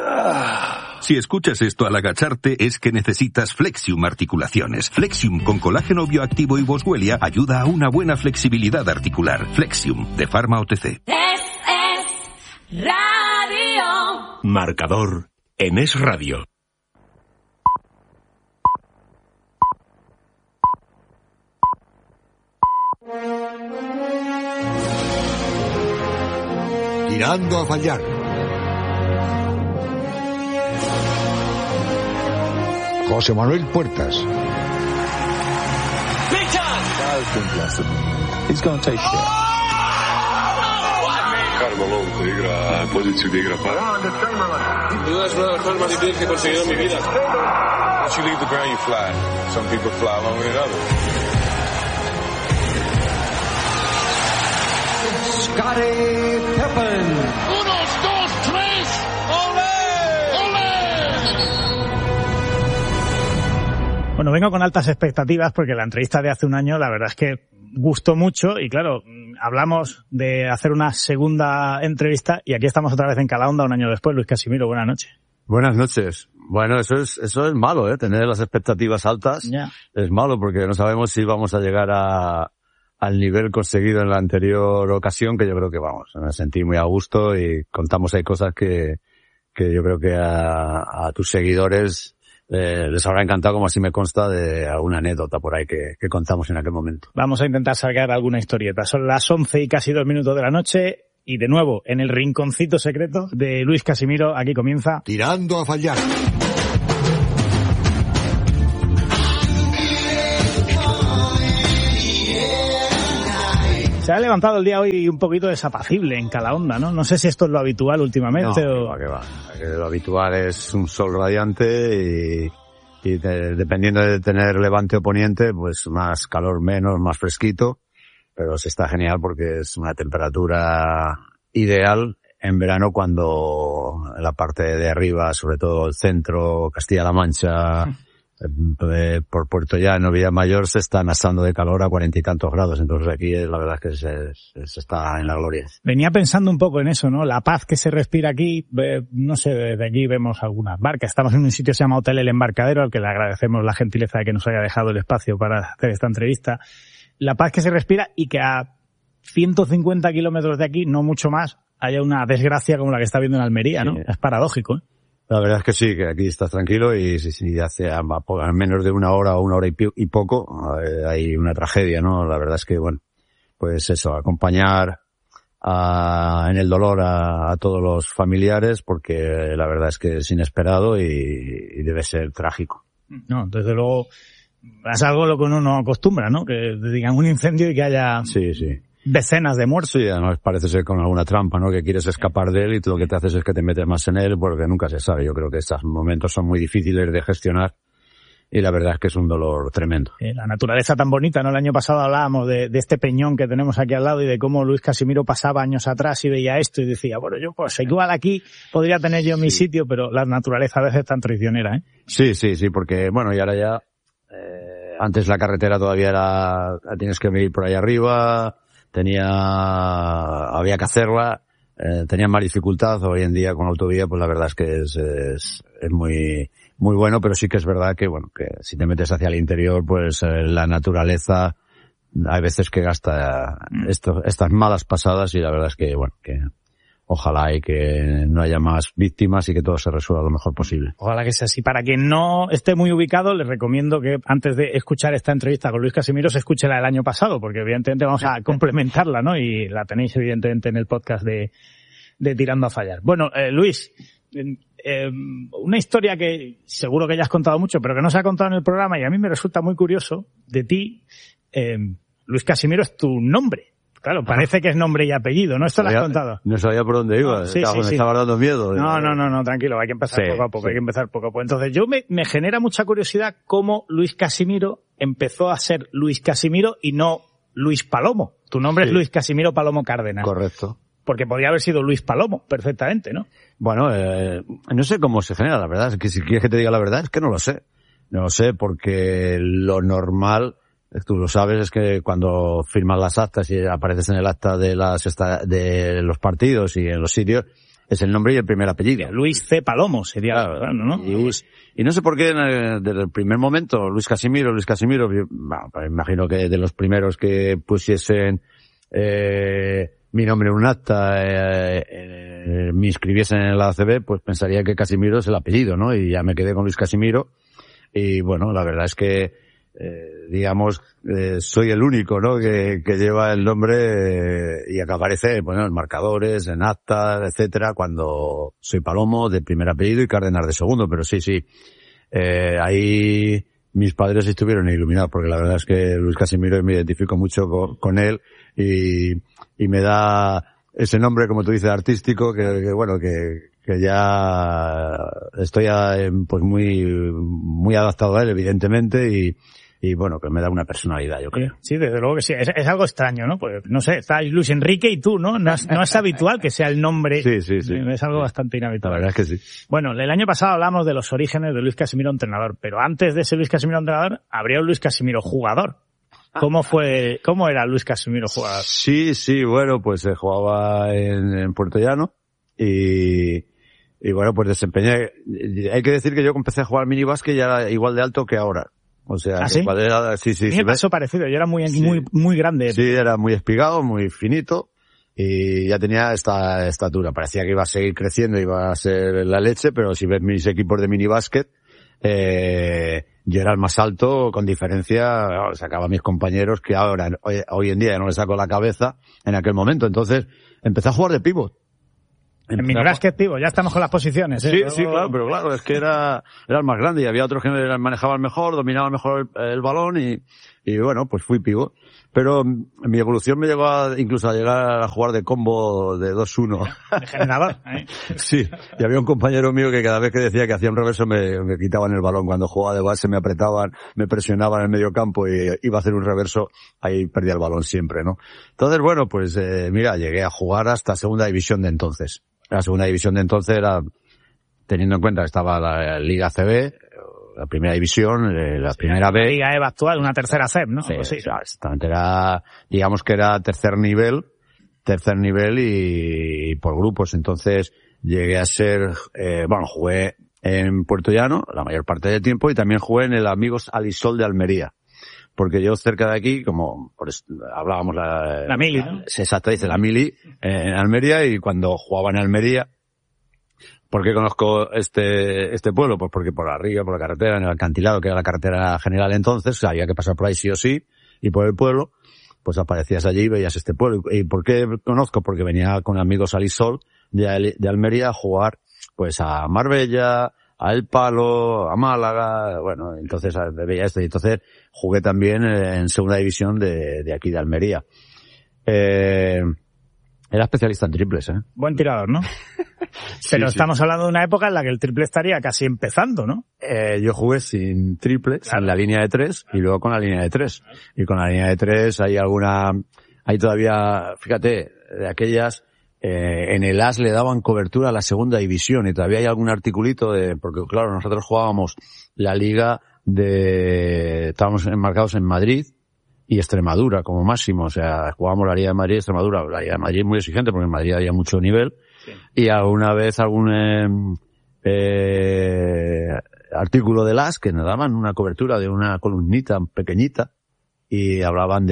Si escuchas esto al agacharte es que necesitas Flexium Articulaciones. Flexium con colágeno bioactivo y boswellia ayuda a una buena flexibilidad articular. Flexium, de Pharma OTC. Es Radio. Marcador en Es Radio. Tirando a fallar. José Manuel Puertas. He's going to take shit. Carvalho te igra poziciju da igra par. Duda es una de las cosas más difíciles que he conseguido en mi vida. Once you leave the ground, you fly. Some people fly longer than others. Scottie Pippen. 1, 2, 3. ¡Olé! ¡Olé! Bueno, vengo con altas expectativas porque la entrevista de hace un año la verdad es que gustó mucho y claro, hablamos de hacer una segunda entrevista y aquí estamos otra vez en Calahonda un año después. Luis Casimiro, buenas noches. Buenas noches. Bueno, eso es malo, tener las expectativas altas. Yeah. Es malo porque no sabemos si vamos a llegar al nivel conseguido en la anterior ocasión, que yo creo que me sentí muy a gusto y contamos ahí cosas que yo creo que a tus seguidores les habrá encantado, como así me consta, de alguna anécdota por ahí que contamos en aquel momento. Vamos a intentar sacar alguna historieta. Son las 11 y casi 2 minutos de la noche y de nuevo en el rinconcito secreto de Luis Casimiro, aquí comienza Tirando a fallar. Se ha levantado el día hoy un poquito desapacible en Calahonda, ¿no? No sé si esto es lo habitual últimamente o... que va. Lo habitual es un sol radiante y dependiendo de tener levante o poniente, pues más calor, menos, más fresquito. Pero se está genial porque es una temperatura ideal en verano cuando en la parte de arriba, sobre todo el centro, Castilla-La Mancha... por Puerto Llano, Villamayor, se están asando de calor a 40 y tantos grados. Entonces aquí la verdad es que se está en la gloria. Venía pensando un poco en eso, ¿no? La paz que se respira aquí, no sé, desde aquí vemos algunas barcas. Estamos en un sitio que se llama Hotel El Embarcadero, al que le agradecemos la gentileza de que nos haya dejado el espacio para hacer esta entrevista. La paz que se respira y que a 150 kilómetros de aquí, no mucho más, haya una desgracia como la que está viendo en Almería, ¿no? Sí. Es paradójico, ¿eh? La verdad es que sí, que aquí estás tranquilo y si hace a menos de una hora o una hora y poco hay una tragedia, ¿no? La verdad es que, bueno, pues eso, acompañar en el dolor a todos los familiares porque la verdad es que es inesperado y debe ser trágico. No, desde luego es algo a lo que uno no acostumbra, ¿no? Que digan un incendio y que haya... Sí. Decenas de muertos. Sí, además parece ser con alguna trampa, ¿no? Que quieres escapar de él y tú lo que te haces es que te metes más en él porque nunca se sabe. Yo creo que estos momentos son muy difíciles de gestionar y la verdad es que es un dolor tremendo. La naturaleza tan bonita, ¿no? El año pasado hablábamos de este peñón que tenemos aquí al lado y de cómo Luis Casimiro pasaba años atrás y veía esto y decía, bueno, yo pues igual aquí podría tener yo mi sitio, pero la naturaleza a veces es tan traicionera, ¿eh? Sí, porque, bueno, y ahora ya, antes la carretera todavía la tienes que medir por ahí arriba, había que hacerla, tenía más dificultad. Hoy en día con autovía pues la verdad es que es muy muy bueno, pero sí que es verdad que bueno, que si te metes hacia el interior pues la naturaleza hay veces que gasta estas malas pasadas y la verdad es que bueno, que ojalá y que no haya más víctimas y que todo se resuelva lo mejor posible. Ojalá que sea así. Para quien no esté muy ubicado, les recomiendo que antes de escuchar esta entrevista con Luis Casimiro se escuche la del año pasado, porque evidentemente vamos a complementarla, ¿no? Y la tenéis evidentemente en el podcast de Tirando a Fallar. Bueno, Luis, una historia que seguro que ya has contado mucho, pero que no se ha contado en el programa y a mí me resulta muy curioso de ti. Luis Casimiro es tu nombre. Claro, parece que es nombre y apellido, ¿no? Esto lo has contado. No sabía por dónde iba, sí. Me estaba dando miedo. No, tranquilo, hay que empezar poco a poco, hay que empezar poco a poco. Entonces yo me genera mucha curiosidad cómo Luis Casimiro empezó a ser Luis Casimiro y no Luis Palomo. Tu nombre es Luis Casimiro Palomo Cárdenas. Correcto. Porque podría haber sido Luis Palomo, perfectamente, ¿no? Bueno, no sé cómo se genera, la verdad. Es que si quieres que te diga la verdad, es que no lo sé. No lo sé, porque lo normal... Tú lo sabes, es que cuando firmas las actas y apareces en el acta de los partidos y en los sitios, es el nombre y el primer apellido. Luis C. Palomo sería, claro, ¿no? Y no sé por qué desde el primer momento, Luis Casimiro, bueno, pues imagino que de los primeros que pusiesen mi nombre en un acta, me inscribiesen en la ACB, pues pensaría que Casimiro es el apellido, ¿no? Y ya me quedé con Luis Casimiro. Y bueno, la verdad es que, digamos, soy el único, ¿no? Que lleva el nombre y que aparece, bueno, en marcadores, en actas, etcétera, cuando soy Palomo de primer apellido y Cárdenas de segundo. Pero sí, ahí mis padres estuvieron iluminados, porque la verdad es que Luis Casimiro me identifico mucho con él y me da ese nombre, como tú dices, artístico, que bueno, que ya estoy pues muy adaptado a él, evidentemente, y bueno, que me da una personalidad, yo creo. Sí, desde luego que sí. Es algo extraño, ¿no? Pues no sé, está Luis Enrique y tú, ¿no? No es habitual que sea el nombre. Sí. Es algo bastante inhabitual. La verdad es que sí. Bueno, el año pasado hablamos de los orígenes de Luis Casimiro entrenador, pero antes de ese Luis Casimiro entrenador, habría un Luis Casimiro jugador. ¿Cómo era Luis Casimiro jugador? Sí, bueno, pues jugaba en Puerto Llano y bueno, pues desempeñé. Hay que decir que yo empecé a jugar minibásquet y ya era igual de alto que ahora. O sea, ¿ah, sí? Sí. Me pasó parecido, yo era muy grande. Sí, era muy espigado, muy finito y ya tenía esta estatura. Parecía que iba a seguir creciendo, iba a ser la leche, pero si ves mis equipos de minibásquet, yo era el más alto con diferencia, sacaba a mis compañeros que ahora, hoy en día ya no les saco la cabeza en aquel momento. Entonces empecé a jugar de pívot. En minibásquet, tío, ya estamos con las posiciones, ¿eh? Sí, claro, pero claro, es que era el más grande y había otros que manejaban mejor, dominaban mejor el balón y bueno, pues fui pívot. Pero mi evolución me llegó incluso a llegar a jugar de combo de 2-1. De generador, ¿eh? Sí, y había un compañero mío que cada vez que decía que hacía un reverso me quitaban el balón. Cuando jugaba de base me apretaban, me presionaban en el medio campo y iba a hacer un reverso, ahí perdía el balón siempre, ¿no? Entonces, bueno, pues mira, llegué a jugar hasta segunda división de entonces. La segunda división de entonces era, teniendo en cuenta que estaba la Liga CB, la primera división, la primera B. La Liga EVA actual, una tercera CEP, ¿no? Sí, exactamente. Era, digamos que era tercer nivel y por grupos. Entonces llegué a ser, jugué en Puerto Llano la mayor parte del tiempo y también jugué en el Amigos Alisol de Almería. Porque yo cerca de aquí, como hablábamos la Mili, ¿no? Exacto, dice la Mili, en Almería, y cuando jugaba en Almería, ¿por qué conozco este pueblo? Pues porque por arriba, por la carretera, en el acantilado, que era la carretera general entonces, había que pasar por ahí sí o sí, y por el pueblo, pues aparecías allí y veías este pueblo. ¿Y por qué conozco? Porque venía con amigos al Isol de Almería a jugar, pues a Marbella, a El Palo, a Málaga, bueno, entonces veía esto, y entonces jugué también en segunda división de aquí de Almería. Era especialista en triples, ¿eh? Buen tirador, ¿no? Pero estamos hablando de una época en la que el triple estaría casi empezando, ¿no? Yo jugué sin triples, en la línea de 3 y luego con la línea de 3. Y con la línea de 3 hay todavía, fíjate, de aquellas, en el AS le daban cobertura a la segunda división y todavía hay algún articulito porque claro, nosotros jugábamos la liga estábamos enmarcados en Madrid y Extremadura como máximo, o sea, jugábamos la Liga de Madrid y Extremadura. La Liga de Madrid es muy exigente porque en Madrid había mucho nivel, sí. Y alguna vez algún artículo del AS que nos daban una cobertura de una columnita pequeñita y hablaban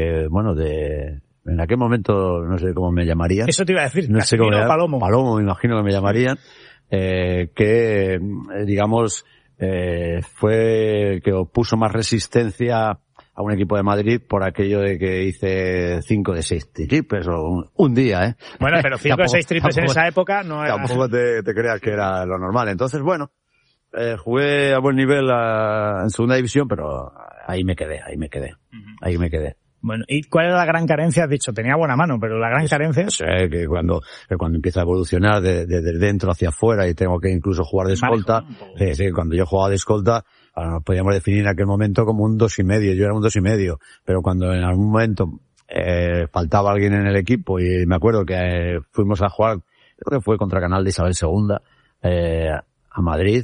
en aquel momento, no sé cómo me llamarían. Eso te iba a decir, no sé cómo Palomo. Palomo, me imagino que me llamarían, que, digamos, fue que puso más resistencia a un equipo de Madrid por aquello de que hice 5 de 6 triples o un día, ¿eh? Bueno, pero 5 de 6 triples en esa época no era... Tampoco te creas que era lo normal. Entonces, bueno, jugué a buen nivel en segunda división, pero ahí me quedé. Bueno, ¿y cuál era la gran carencia? Has dicho, tenía buena mano, pero la gran carencia es... que cuando empieza a evolucionar de dentro hacia afuera y tengo que incluso jugar de escolta, cuando yo jugaba de escolta, nos podíamos definir en aquel momento como un 2,5, yo era un 2,5, pero cuando en algún momento faltaba alguien en el equipo y me acuerdo que fuimos a jugar, creo que fue contra Canal de Isabel II, a Madrid,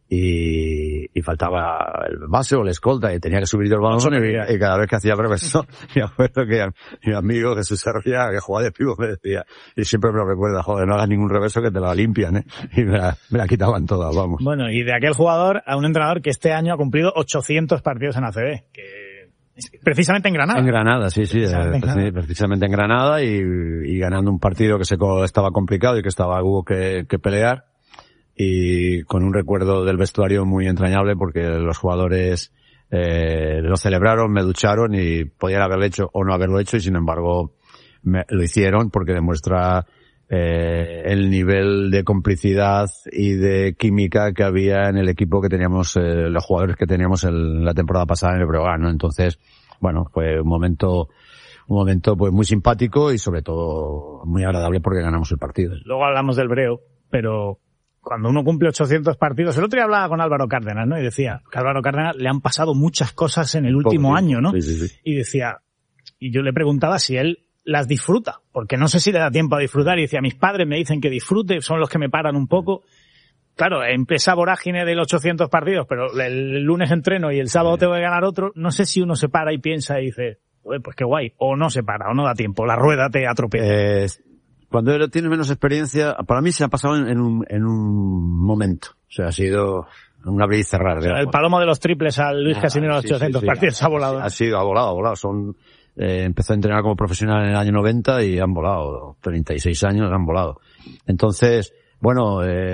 y faltaba el base o el escolta y tenía que subir yo el balón y cada vez que hacía progreso, me acuerdo que mi amigo Jesús Serría, que jugaba de pívot, me decía, y siempre me lo recuerda, joder, no hagas ningún reverso que te la limpian, y me la quitaban todas, vamos. Bueno, y de aquel jugador a un entrenador que este año ha cumplido 800 partidos en ACB, que precisamente en Granada. En Granada, sí, precisamente en Granada y ganando un partido que estaba complicado y que hubo que pelear. Y con un recuerdo del vestuario muy entrañable porque los jugadores lo celebraron, me ducharon y podían haberlo hecho o no haberlo hecho y sin embargo lo hicieron porque demuestra el nivel de complicidad y de química que había en el equipo que teníamos, los jugadores que teníamos en la temporada pasada en el Breogán, ¿no? Entonces, bueno, fue un momento pues muy simpático y sobre todo muy agradable porque ganamos el partido. Luego hablamos del Breo, pero cuando uno cumple 800 partidos, el otro día hablaba con Álvaro Cárdenas, ¿no? Y decía que a Álvaro Cárdenas le han pasado muchas cosas en el último año, ¿no? Sí. Y decía, y yo le preguntaba si él las disfruta, porque no sé si le da tiempo a disfrutar, y decía, mis padres me dicen que disfrute, son los que me paran un poco. Claro, empieza vorágine del 800 partidos, pero el lunes entreno y el sábado tengo que ganar otro, no sé si uno se para y piensa y dice, pues qué guay, o no se para, o no da tiempo, la rueda te atropella. Cuando tienes menos experiencia, para mí se ha pasado en un momento. O sea, ha sido un abrir y cerrar. El palomo de los triples al Luis Casimiro a los 800 partidos ha volado. Ha volado. Empezó a entrenar como profesional en el año 90 y han volado. 36 años han volado. Entonces, bueno,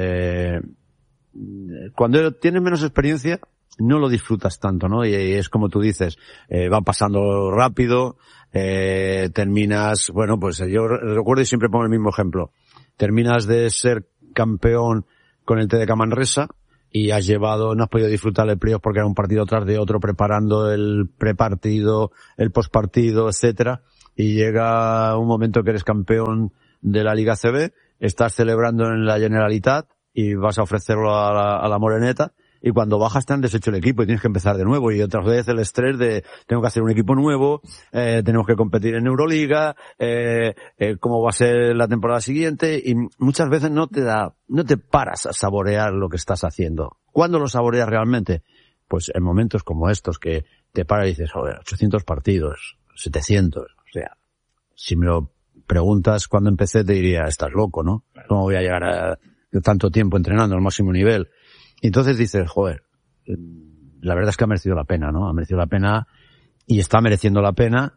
cuando tienes menos experiencia, no lo disfrutas tanto, ¿no? Y es como tú dices, va pasando rápido, terminas, bueno, pues yo recuerdo y siempre pongo el mismo ejemplo. Terminas de ser campeón con el TDK Manresa y no has podido disfrutar el playoff porque era un partido tras de otro preparando el prepartido, el postpartido, etcétera, y llega un momento que eres campeón de la Liga CB, estás celebrando en la Generalitat y vas a ofrecerlo a la Moreneta. Y cuando bajas te han deshecho el equipo y tienes que empezar de nuevo. Y otras veces el estrés de tengo que hacer un equipo nuevo, tenemos que competir en Euroliga, cómo va a ser la temporada siguiente. Y muchas veces no te paras a saborear lo que estás haciendo. ¿Cuándo lo saboreas realmente? Pues en momentos como estos que te paras y dices, joder, 800 partidos, 700. O sea, si me lo preguntas cuando empecé te diría, estás loco, ¿no? ¿Cómo voy a llegar a tanto tiempo entrenando al máximo nivel? Y entonces dices, joder, la verdad es que ha merecido la pena, ¿no? Ha merecido la pena y está mereciendo la pena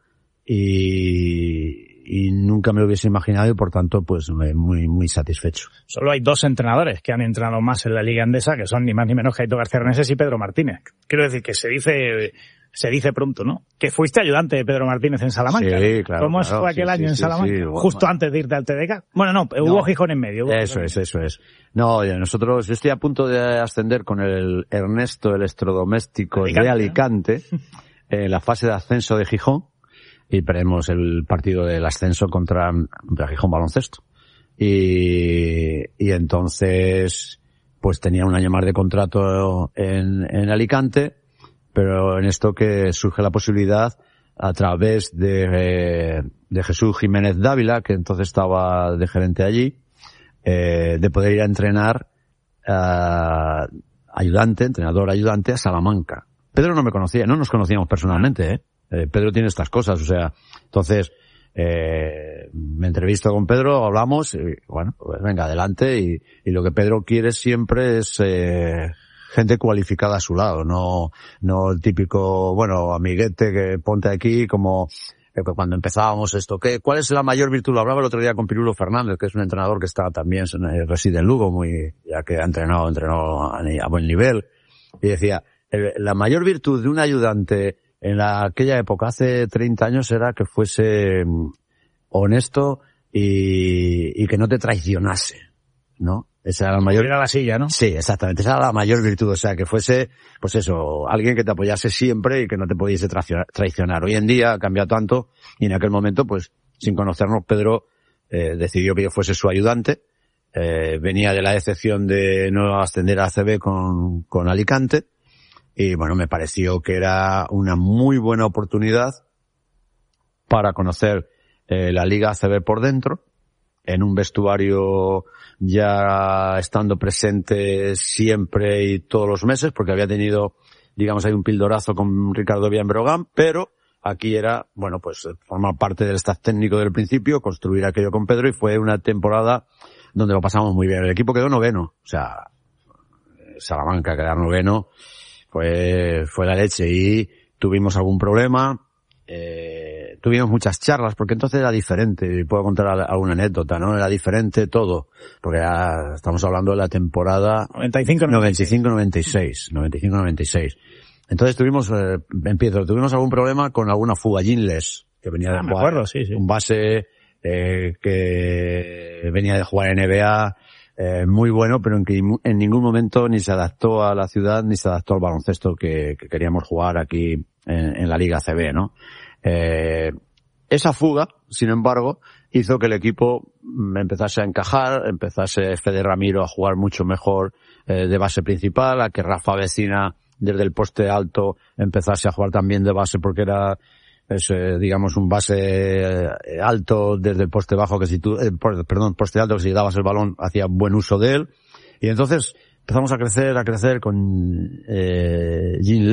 y nunca me lo hubiese imaginado y por tanto pues muy, muy satisfecho. Solo hay 2 entrenadores que han entrenado más en la Liga Endesa, que son ni más ni menos que Aito García Reneses y Pedro Martínez. Quiero decir que se dice pronto, ¿no? Que fuiste ayudante de Pedro Martínez en Salamanca. Sí, claro. ¿Cómo fue aquel año en Salamanca? Sí, justo antes de irte al TDK. Bueno, no, hubo Gijón en medio. Eso es. No, yo estoy a punto de ascender con el Ernesto Electrodomésticos de Alicante en la fase de ascenso de Gijón y veremos el partido del ascenso contra Gijón Baloncesto. Y entonces, pues tenía un año más de contrato en Alicante, pero en esto que surge la posibilidad a través de Jesús Jiménez Dávila, que entonces estaba de gerente allí, de poder ir a entrenar entrenador ayudante a Salamanca. Pedro no me conocía, no nos conocíamos personalmente, Pedro tiene estas cosas, o sea, entonces me entrevisto con Pedro, hablamos y bueno, pues venga, adelante y lo que Pedro quiere siempre es gente cualificada a su lado, no el típico, bueno, amiguete que ponte aquí como cuando empezábamos esto. ¿Cuál es la mayor virtud? Lo hablaba el otro día con Pirulo Fernández, que es un entrenador que está también, reside en Lugo, ya que ha entrenado a buen nivel. Y decía, la mayor virtud de un ayudante en aquella época, hace 30 años, era que fuese honesto y que no te traicionase, ¿no? Esa era la mayor. Era la silla, ¿no? Sí, exactamente. Esa era la mayor virtud. O sea, que fuese, pues eso, alguien que te apoyase siempre y que no te pudiese traicionar. Hoy en día ha cambiado tanto y en aquel momento, pues, sin conocernos, Pedro decidió que yo fuese su ayudante. Venía de la decepción de no ascender a ACB con Alicante. Y bueno, me pareció que era una muy buena oportunidad para conocer la Liga ACB por dentro. en un vestuario ya estando presente siempre y todos los meses, porque había tenido, digamos, hay un pildorazo con Ricardo Villambrogán, pero aquí era, bueno, pues formar parte del staff técnico del principio, construir aquello con Pedro, y fue una temporada donde lo pasamos muy bien. El equipo quedó noveno, o sea, Salamanca quedar noveno fue la leche, y tuvimos algún problema, tuvimos muchas charlas, porque entonces era diferente, y puedo contar alguna anécdota, ¿no? Era diferente todo, porque ya estamos hablando de la temporada 95-96. Entonces tuvimos algún problema con alguna fuga Ginles, que venía de jugar, me acuerdo, sí. Un base que venía de jugar en NBA, muy bueno, pero en ningún momento ni se adaptó a la ciudad, ni se adaptó al baloncesto que queríamos jugar aquí en la Liga CB, ¿no? Esa fuga, sin embargo, hizo que el equipo empezase a encajar, empezase Fede Ramiro a jugar mucho mejor de base principal, a que Rafa Vecina desde el poste alto empezase a jugar también de base, porque era digamos un base alto desde el poste bajo, que si tú, poste alto, que si dabas el balón hacía buen uso de él. Y entonces empezamos a crecer con Jean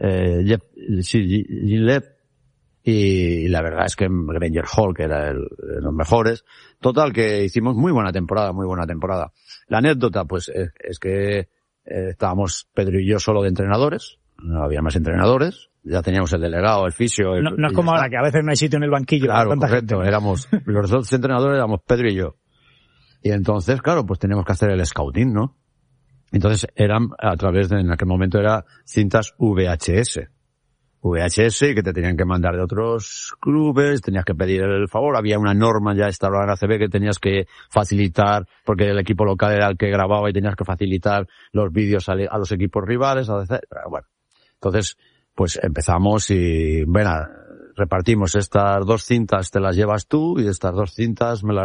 Lev, y la verdad es que Granger Hall, que era de los mejores. Total, que hicimos muy buena temporada. La anécdota, pues, es que estábamos Pedro y yo solo de entrenadores, no había más entrenadores, ya teníamos el delegado, el fisio. No es como ahora, que a veces no hay sitio en el banquillo. Claro, correcto, éramos, los dos entrenadores éramos Pedro y yo. Y entonces, claro, pues teníamos que hacer el scouting, ¿no? Entonces eran a través de, en aquel momento era cintas VHS, que te tenían que mandar de otros clubes, tenías que pedir el favor, había una norma ya instalada en ACB que tenías que facilitar, porque el equipo local era el que grababa y tenías que facilitar los vídeos a los equipos rivales, bueno. Entonces, pues empezamos y, bueno, repartimos estas 2 cintas, te las llevas tú, y estas 2 cintas me las